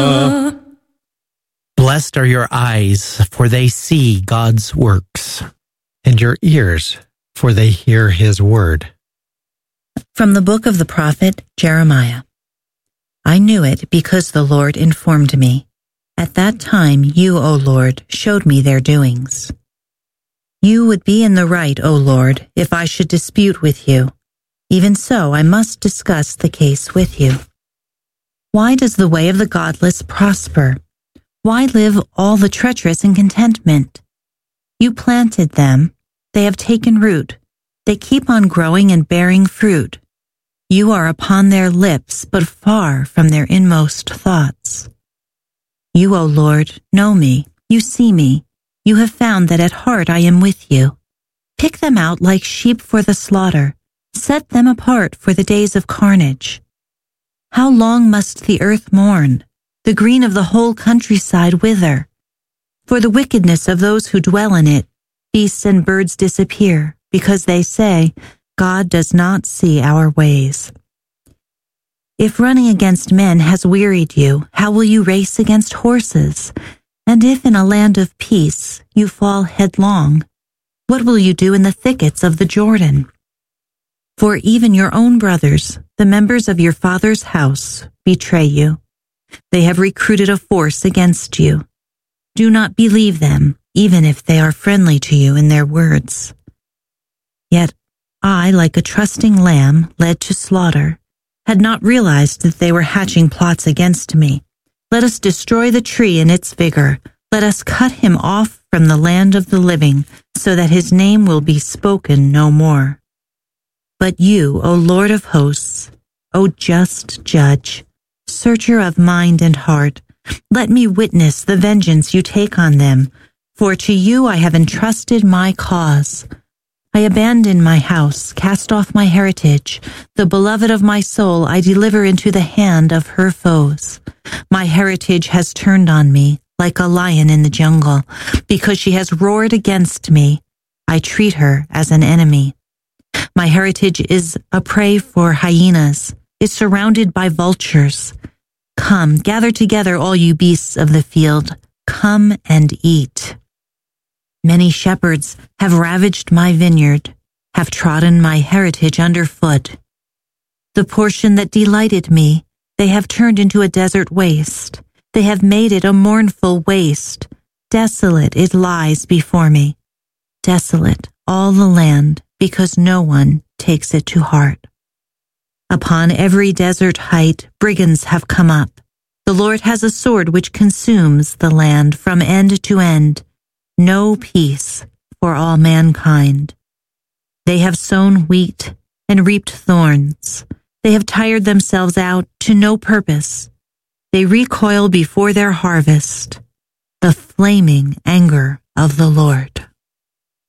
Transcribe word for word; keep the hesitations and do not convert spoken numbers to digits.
Blessed are your eyes, for they see God's works, and your ears, for they hear his word. From the book of the prophet Jeremiah. I knew it because the Lord informed me. At that time you, O Lord, showed me their doings. You would be in the right, O Lord, if I should dispute with you. Even so, I must discuss the case with you. Why does the way of the godless prosper? Why live all the treacherous in contentment? You planted them, they have taken root, they keep on growing and bearing fruit. You are upon their lips, but far from their inmost thoughts. You, O Lord, know me, you see me, you have found that at heart I am with you. Pick them out like sheep for the slaughter, set them apart for the days of carnage. How long must the earth mourn, the green of the whole countryside wither? For the wickedness of those who dwell in it, beasts and birds disappear, because they say, God does not see our ways. If running against men has wearied you, how will you race against horses? And if in a land of peace you fall headlong, what will you do in the thickets of the Jordan? For even your own brothers, the members of your father's house, betray you. They have recruited a force against you. Do not believe them, even if they are friendly to you in their words. Yet I, like a trusting lamb led to slaughter, had not realized that they were hatching plots against me. Let us destroy the tree in its vigor. Let us cut him off from the land of the living, so that his name will be spoken no more. But you, O Lord of hosts, O just judge, searcher of mind and heart, let me witness the vengeance you take on them, for to you I have entrusted my cause. I abandon my house, cast off my heritage. The beloved of my soul I deliver into the hand of her foes. My heritage has turned on me like a lion in the jungle. Because she has roared against me, I treat her as an enemy. My heritage is a prey for hyenas. It's surrounded by vultures. Come, gather together all you beasts of the field. Come and eat. Many shepherds have ravaged my vineyard, have trodden my heritage underfoot. The portion that delighted me, they have turned into a desert waste. They have made it a mournful waste. Desolate it lies before me. Desolate all the land, because no one takes it to heart. Upon every desert height, brigands have come up. The Lord has a sword which consumes the land from end to end. No peace for all mankind. They have sown wheat and reaped thorns. They have tired themselves out to no purpose. They recoil before their harvest, the flaming anger of the Lord.